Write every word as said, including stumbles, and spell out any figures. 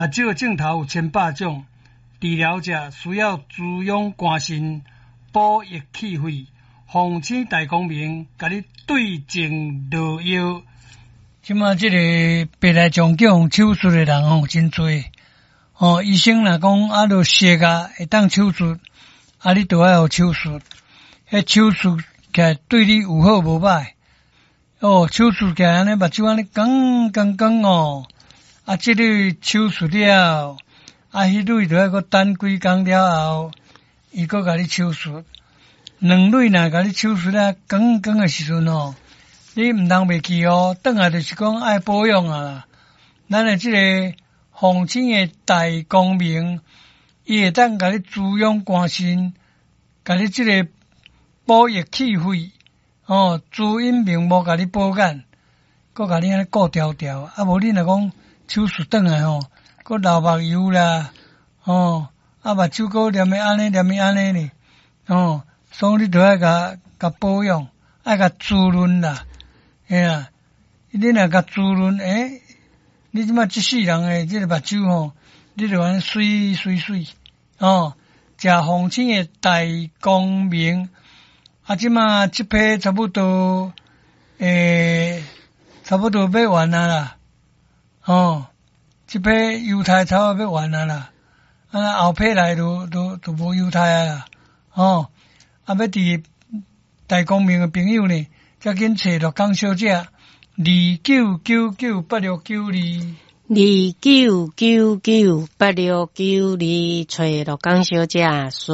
目睭镜头有千百种，治疗者需要滋养肝肾、补益气血。风星大光明，甲你对症落药。即马即个白内障叫手术的人吼真多，哦，医生若讲啊，著适啊，会当手术，啊，你著爱互手术。迄手术起来对你有好无歹？哦，手术起来安尼目睭安尼光光光哦，啊，即个手术了，啊，迄类著爱搁等几工了后，伊搁甲你手术。两类若甲你手术了光光的时阵哦。你毋通袂记哦，转来就是讲爱保养啊啦。咱的即个风星的大光明，伊会当甲你滋养肝肾，甲你即个补益气血，哦，滋阴明目，甲你保眼，搁甲你安尼顾条条。啊，无你若讲手术转来吼，搁流目油啦，哦，啊目睭搁黏诶安尼黏诶安尼呢，哦，所以你著爱甲甲保养，爱甲滋润啦。嘿啊，你若甲滋润，诶，你即马即世人诶，即个目睭吼，你著安尼水水水，哦，食风星诶大光明，啊，即马即批差不多，诶，差不多要完啊啦，哦，即批犹太差不多要完啊啦，啊，后批来都都都无犹太啊啦，哦，啊，要伫大光明诶朋友呢。则紧找着江小姐，二九九九八六九二， 二九九九八六九二，找着江小姐。